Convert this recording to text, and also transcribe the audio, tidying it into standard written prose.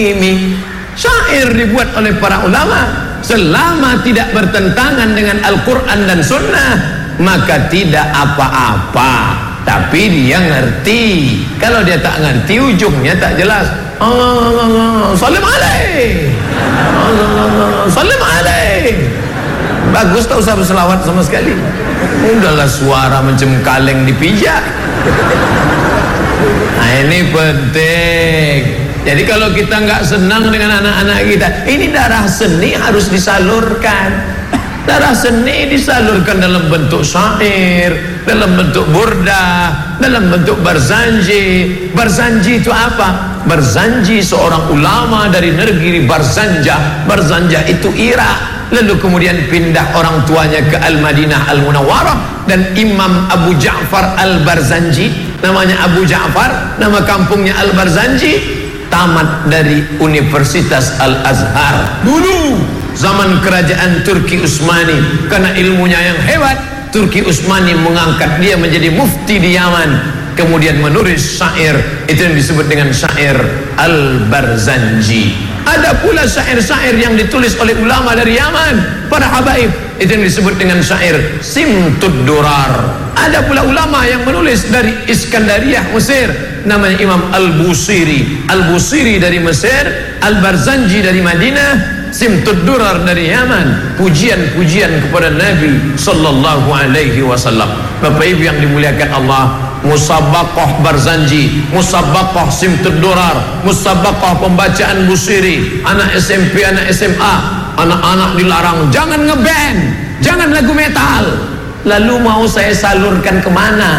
Syair dibuat oleh para ulama selama tidak bertentangan dengan Al-Quran dan Sunnah, maka tidak apa-apa. Tapi dia ngerti. Kalau dia tak ngerti, ujungnya tak jelas. Salim alaih, salim alaih. Bagus, tak usah berselawat sama sekali. Udahlah, suara macam kaleng dipijak. Nah, ini penting. Jadi kalau kita nggak senang dengan anak-anak kita, ini darah seni harus disalurkan. Darah seni disalurkan dalam bentuk syair, dalam bentuk burdah, dalam bentuk barzanji. Barzanji itu apa? Barzanji seorang ulama dari negeri Barzanjah. Barzanjah itu Irak. Lalu kemudian pindah orang tuanya ke Al-Madinah Al-Munawwarah, dan Imam Abu Ja'far Al-Barzanji, namanya Abu Ja'far, nama kampungnya Al-Barzanji, tamat dari Universitas Al-Azhar. Dulu zaman kerajaan Turki Utsmani, karena ilmunya yang hebat, Turki Utsmani mengangkat dia menjadi mufti di Yaman. Kemudian menulis syair, itu yang disebut dengan syair Al-Barzanji. Ada pula syair-syair yang ditulis oleh ulama dari Yaman, para habaib, itu yang disebut dengan syair Simtud Durar. Ada pula ulama yang menulis dari Iskandariah, Mesir, namanya Imam Al-Busiri. Al-Busiri dari Mesir, Al-Barzanji dari Madinah, Simtud Durar dari Yaman. Pujian-pujian kepada Nabi sallallahu alaihi wasallam. Bapak Ibu yang dimuliakan Allah, musabaqah Barzanji, musabaqah Simtud Durar, musabaqah pembacaan Busiri. Anak SMP, anak SMA, anak-anak dilarang jangan ngeband, jangan lagu metal. Lalu mau saya salurkan kemana?